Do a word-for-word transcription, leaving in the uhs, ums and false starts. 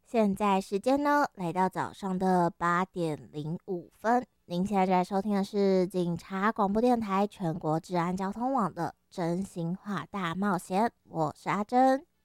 现在时间呢，来到早上的八点零五分。您现在在收听的是警察广播电台全国治安交通网的真心话大冒险，我是阿珍。